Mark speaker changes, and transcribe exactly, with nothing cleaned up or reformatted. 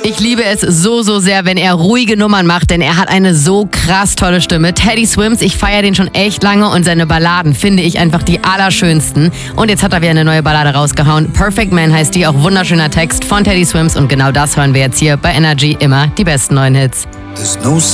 Speaker 1: Ich liebe es so, so sehr, wenn er ruhige Nummern macht, denn er hat eine so krass tolle Stimme. Teddy Swims, ich feiere den schon echt lange und seine Balladen finde ich einfach die allerschönsten. Und jetzt hat er wieder eine neue Ballade rausgehauen. Perfect Man heißt die, auch wunderschöner Text von Teddy Swims und genau das hören wir jetzt hier bei Energy, immer die besten neuen Hits.
Speaker 2: There's no